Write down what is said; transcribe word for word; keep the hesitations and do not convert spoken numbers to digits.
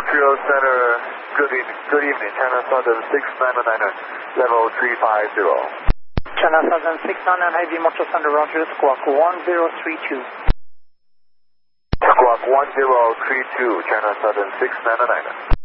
Montreal Center, good evening, good evening, China Southern six nine nine, level three five zero. China Southern six nine nine, Heavy Montreal Center, Roger, squawk one zero three two. Squawk one zero three two, China Southern six nine nine.